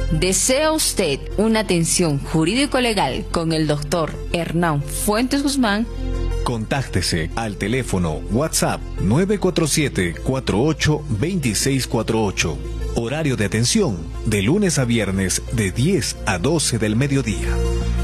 ¿Desea usted una atención jurídico-legal con el doctor Hernán Fuentes Guzmán? Contáctese al teléfono WhatsApp 947-48-2648. Horario de atención de lunes a viernes de 10 a 12 del mediodía.